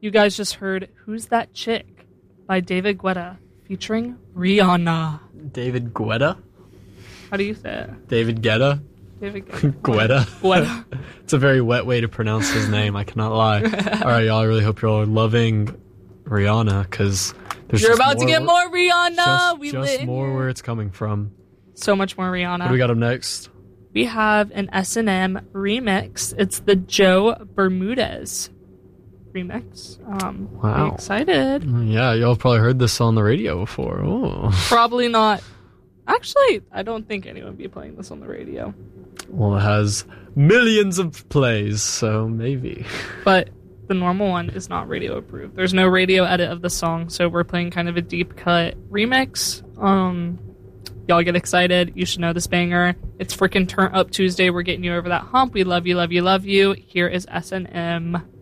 You guys just heard Who's That Chick by David Guetta featuring Rihanna. David Guetta? How do you say it? David Guetta? David Guetta. Guetta. Guetta. It's a very wet way to pronounce his name, I cannot lie. Alright, y'all, I really hope you're all loving Rihanna, because you're about to get more Rihanna! Just more where it's coming from. So much more Rihanna. What do we got up next? We have an S&M remix. It's the Joe Bermudez remix. Wow. I'm excited. Yeah, y'all probably heard this on the radio before. Ooh. Probably not. Actually, I don't think anyone would be playing this on the radio. Well, it has millions of plays, so maybe. But the normal one is not radio approved. There's no radio edit of the song, so we're playing kind of a deep cut remix. Y'all get excited. You should know this banger. It's freaking Turn Up Tuesday. We're getting you over that hump. We love you, love you, love you. Here is S&M.